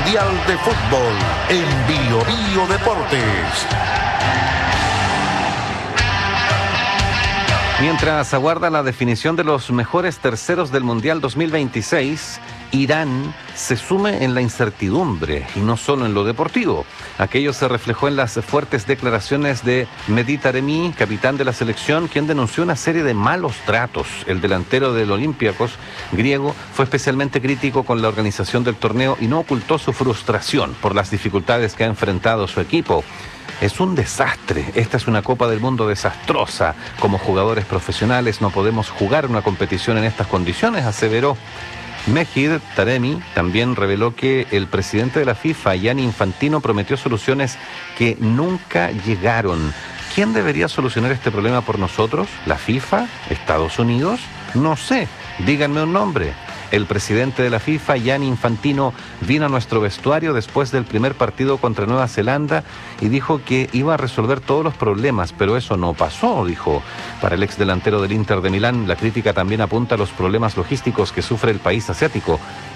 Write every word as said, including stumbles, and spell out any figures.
Mundial de Fútbol en Bio Bio Deportes. Mientras aguarda la definición de los mejores terceros del Mundial dos mil veintiséis, Irán se sume en la incertidumbre y no solo en lo deportivo. Aquello se reflejó en las fuertes declaraciones de Mehdi Taremi, capitán de la selección, quien denunció una serie de malos tratos. El delantero del Olympiacos griego fue especialmente crítico con la organización del torneo y no ocultó su frustración por las dificultades que ha enfrentado su equipo. Es un desastre, esta es una Copa del Mundo desastrosa. Como jugadores profesionales no podemos jugar una competición en estas condiciones, aseveró. Mehdi Taremi también reveló que el presidente de la FIFA, Gianni Infantino, prometió soluciones que nunca llegaron. ¿Quién debería solucionar este problema por nosotros? ¿La FIFA? ¿Estados Unidos? No sé, díganme un nombre. El presidente de la FIFA, Gianni Infantino, vino a nuestro vestuario después del primer partido contra Nueva Zelanda y dijo que iba a resolver todos los problemas, pero eso no pasó, dijo. Para el ex delantero del Inter de Milán, la crítica también apunta a los problemas logísticos que sufre el país asiático.